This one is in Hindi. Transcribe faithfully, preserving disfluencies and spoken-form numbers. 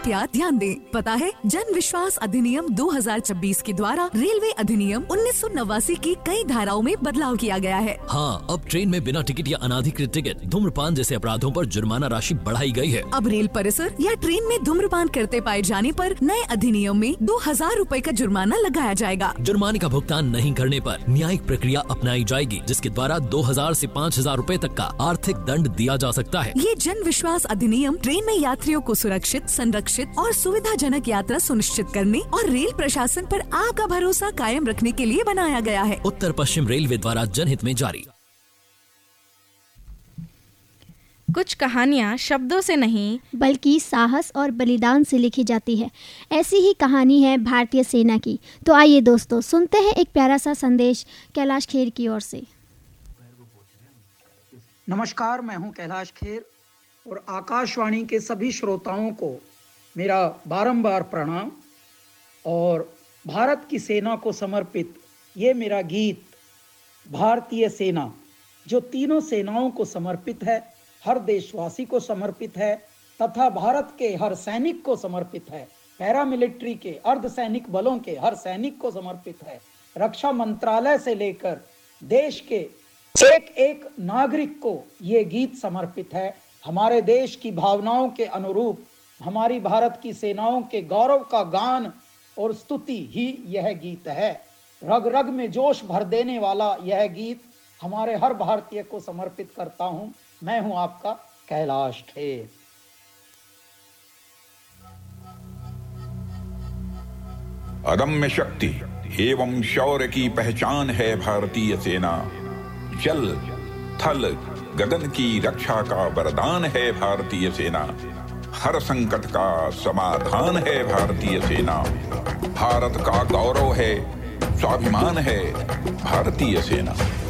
कृपया ध्यान दें। पता है जन विश्वास अधिनियम दो हज़ार चौबीस के द्वारा रेलवे अधिनियम उन्नीस सौ नवासी की कई धाराओं में बदलाव किया गया है। हाँ, अब ट्रेन में बिना टिकट या अनाधिकृत टिकट, धूम्रपान जैसे अपराधों पर जुर्माना राशि बढ़ाई गई है। अब रेल परिसर या ट्रेन में धूम्रपान करते पाए जाने पर नए अधिनियम में दो हजार रूपए का जुर्माना लगाया जाएगा। जुर्माने का भुगतान नहीं करने पर न्यायिक प्रक्रिया अपनाई जाएगी, जिसके द्वारा दो हजार से पाँच हजार रूपए तक का आर्थिक दंड दिया जा सकता है। ये जन विश्वास अधिनियम ट्रेन में यात्रियों को सुरक्षित, संरक्षित और सुविधाजनक यात्रा सुनिश्चित करने और रेल प्रशासन पर आपका भरोसा कायम रखने के लिए बनाया गया है। उत्तर पश्चिम रेलवे द्वारा जनहित में जारी। कुछ कहानियाँ शब्दों से नहीं बल्कि साहस और बलिदान से लिखी जाती है। ऐसी ही कहानी है भारतीय सेना की। तो आइए दोस्तों सुनते हैं एक प्यारा सा संदेश कैलाश खेर की ओर से। नमस्कार, मैं हूं कैलाश खेर और आकाशवाणी के सभी श्रोताओं को मेरा बारंबार प्रणाम। और भारत की सेना को समर्पित ये मेरा गीत भारतीय सेना, जो तीनों सेनाओं को समर्पित है, हर देशवासी को समर्पित है तथा भारत के हर सैनिक को समर्पित है, पैरामिलिट्री के अर्धसैनिक बलों के हर सैनिक को समर्पित है, रक्षा मंत्रालय से लेकर देश के एक एक नागरिक को ये गीत समर्पित है। हमारे देश की भावनाओं के अनुरूप हमारी भारत की सेनाओं के गौरव का गान और स्तुति ही यह गीत है। रग रग में जोश भर देने वाला यह गीत हमारे हर भारतीय को समर्पित करता हूँ। मैं हूँ आपका कैलाश खेर। अदम्य शक्ति एवं शौर्य की पहचान है भारतीय सेना। जल थल गगन की रक्षा का वरदान है भारतीय सेना। हर संकट का समाधान है भारतीय सेना। भारत का गौरव है, स्वाभिमान है भारतीय सेना।